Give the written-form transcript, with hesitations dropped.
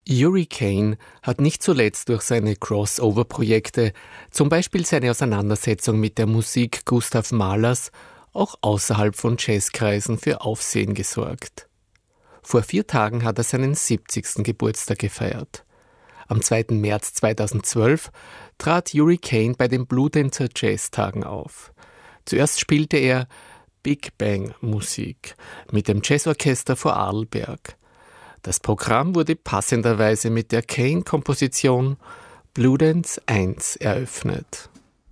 Yuri Kane hat nicht zuletzt durch seine Crossover-Projekte, zum Beispiel seine Auseinandersetzung mit der Musik Gustav Mahlers, auch außerhalb von Jazzkreisen für Aufsehen gesorgt. Vor 4 Tagen hat er seinen 70. Geburtstag gefeiert. Am 2. März 2012 trat Yuri Kane bei den Bludenzer Jazztagen auf. Zuerst spielte er Big Bang Musik mit dem Jazzorchester vor Arlberg. Das Programm wurde passenderweise mit der Kane-Komposition Bluedance 1 eröffnet.